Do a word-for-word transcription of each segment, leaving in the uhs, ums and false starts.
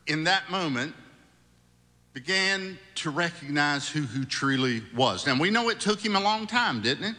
in that moment, began to recognize who who truly was. Now, we know it took him a long time, didn't it?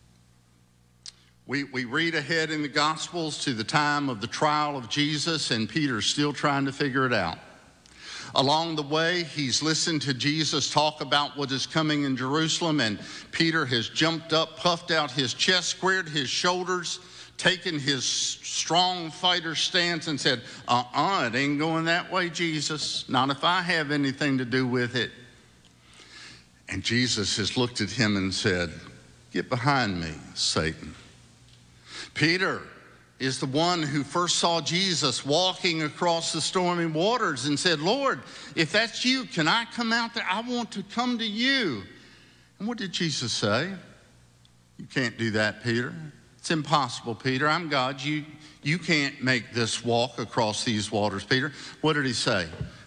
We, we read ahead in the Gospels to the time of the trial of Jesus, and Peter's still trying to figure it out. Along the way, he's listened to Jesus talk about what is coming in Jerusalem, and Peter has jumped up, puffed out his chest, squared his shoulders, taken his strong fighter stance and said, uh-uh, it ain't going that way, Jesus. Not if I have anything to do with it. And Jesus has looked at him and said, get behind me, Satan. Peter is the one who first saw Jesus walking across the stormy waters and said, Lord, if that's you, can I come out there? I want to come to you. And what did Jesus say? You can't do that, Peter. It's impossible, Peter. I'm God. You, you can't make this walk across these waters, Peter. What did he say?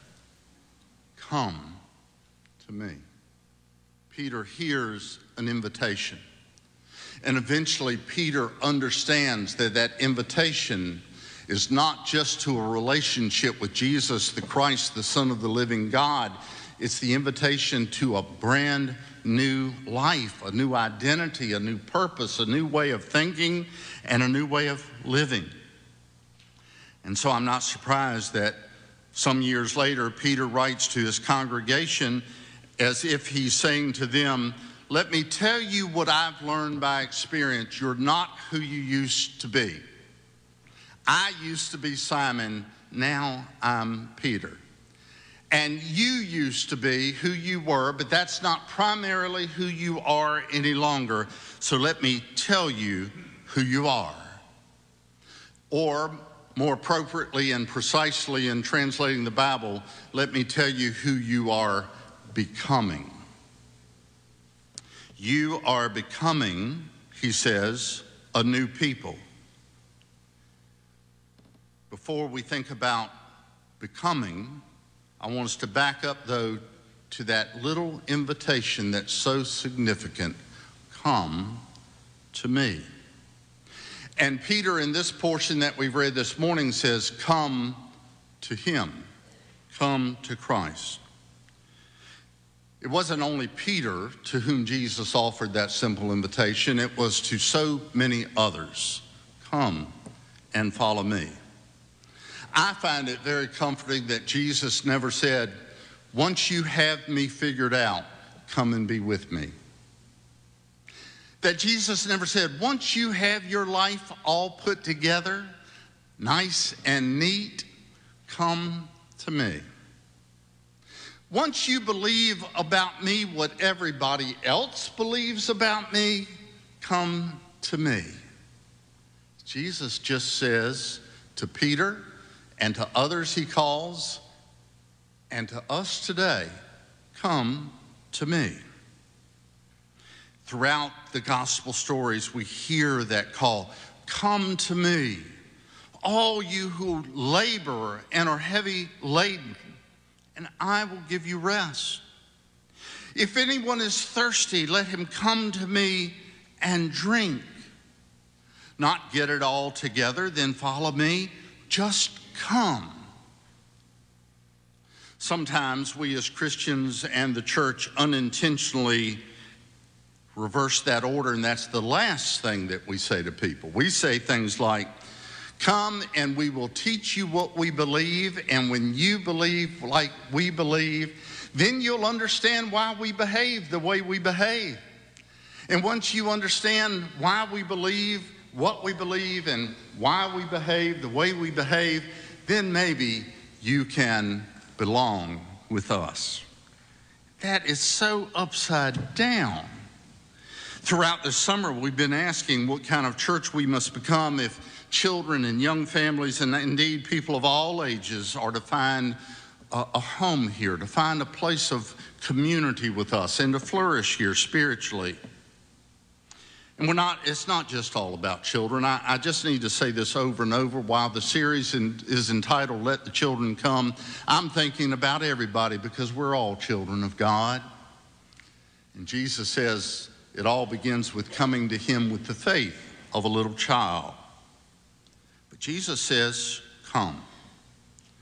Come to me. Peter hears an invitation. And eventually Peter understands that that invitation is not just to a relationship with Jesus, the Christ, the Son of the living God. It's the invitation to a brand new life, a new identity, a new purpose, a new way of thinking, and a new way of living. And so I'm not surprised that some years later, Peter writes to his congregation as if he's saying to them, let me tell you what I've learned by experience. You're not who you used to be. I used to be Simon, now I'm Peter. And you used to be who you were, but that's not primarily who you are any longer. So let me tell you who you are. Or more appropriately and precisely in translating the Bible, let me tell you who you are becoming. You are becoming, he says, a new people. Before we think about becoming, I want us to back up, though, to that little invitation that's so significant. Come to me. And Peter, in this portion that we've read this morning, says, come to him. Come to Christ. It wasn't only Peter to whom Jesus offered that simple invitation. It was to so many others. Come and follow me. I find it very comforting that Jesus never said, once you have me figured out, come and be with me. That Jesus never said, once you have your life all put together, nice and neat, come to me. Once you believe about me what everybody else believes about me, come to me. Jesus just says to Peter and to others he calls, and to us today, come to me. Throughout the gospel stories, we hear that call, come to me, all you who labor and are heavy laden, and I will give you rest. If anyone is thirsty, let him come to me and drink. Not get it all together, then follow me. Just come. Sometimes we as Christians and the church unintentionally reverse that order, and that's the last thing that we say to people. We say things like, come and we will teach you what we believe, and when you believe like we believe, then you'll understand why we behave the way we behave. And once you understand why we believe, what we believe, and why we behave the way we behave, then maybe you can belong with us. That is so upside down. Throughout the summer, we've been asking what kind of church we must become if children and young families, and indeed people of all ages, are to find a, a home here, to find a place of community with us, and to flourish here spiritually. And we're not, it's not just all about children. I, I just need to say this over and over. While the series in, is entitled, Let the Children Come, I'm thinking about everybody because we're all children of God. And Jesus says it all begins with coming to him with the faith of a little child. But Jesus says, come.